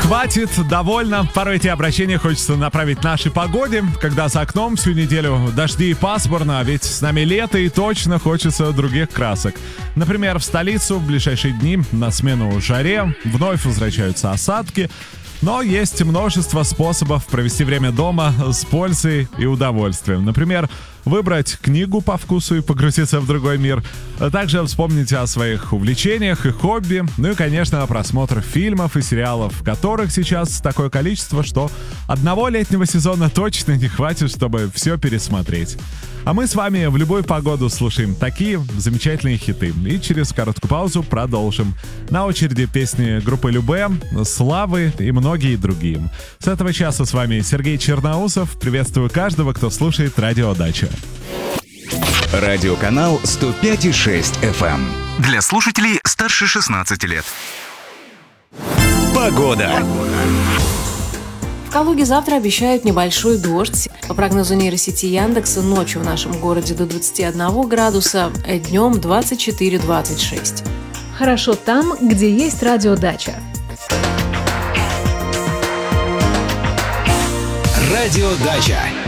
Хватит, довольно. Порой эти обращения хочется направить нашей погоде, когда за окном всю неделю дожди и пасмурно, а ведь с нами лето и точно хочется других красок. Например, в столицу в ближайшие дни на смену жаре вновь возвращаются осадки, но есть множество способов провести время дома с пользой и удовольствием. Например, выбрать книгу по вкусу и погрузиться в другой мир. Также вспомните о своих увлечениях и хобби. Ну и, конечно, просмотр фильмов и сериалов, которых сейчас такое количество, что одного летнего сезона точно не хватит, чтобы все пересмотреть. А мы с вами в любую погоду слушаем такие замечательные хиты. И через короткую паузу продолжим. На очереди песни группы Любэ, Славы и многие другие. С этого часа с вами Сергей Черноусов. Приветствую каждого, кто слушает Радио Дача. Радиоканал 105,6 FM. Для слушателей старше 16 лет. Погода. В Калуге завтра обещают небольшой дождь. По прогнозу нейросети Яндекса, ночью в нашем городе до 21 градуса, а днем 24-26. Хорошо там, где есть радиодача. Радиодача.